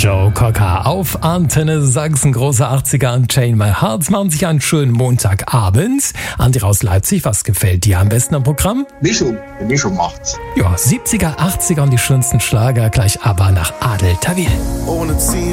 Joe Cocker auf Antenne Sachsen, große 80er und Chain My Hearts machen sich einen schönen Montagabend. Andi aus Leipzig, was gefällt dir am besten am Programm? Mischung, die Mischung macht's. Ja, 70er, 80er und die schönsten Schlager, gleich aber nach Adel Tawil. Ohne Ziel